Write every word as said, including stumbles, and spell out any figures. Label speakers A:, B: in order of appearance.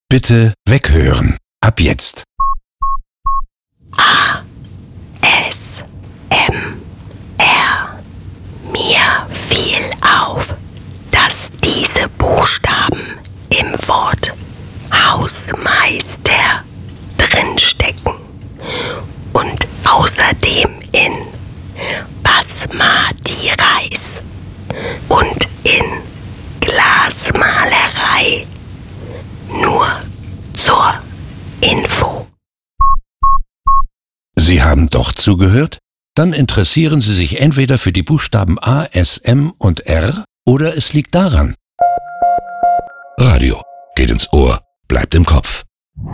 A: Bitte weghören. Ab jetzt.
B: A. S. M. R. Mir fiel auf, dass diese Buchstaben im Wort Hausmeister drinstecken und außerdem in Basmati Reis und in Glasmalerei. Nur zur Info.
A: Sie haben doch zugehört? Dann interessieren Sie sich entweder für die Buchstaben A, S, M und R oder es liegt daran. Radio geht ins Ohr, bleibt im Kopf.